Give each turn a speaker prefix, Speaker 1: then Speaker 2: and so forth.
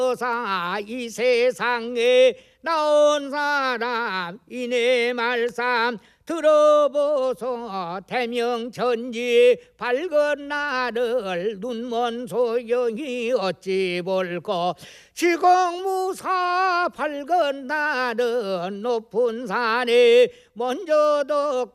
Speaker 1: 이 세상에 나온 사람 이내 말씀 들어보소. 대명천지 밝은 나를 눈먼 소경이 어찌 볼꼬. 지공무사 밝은 나는 높은 산에 먼저 도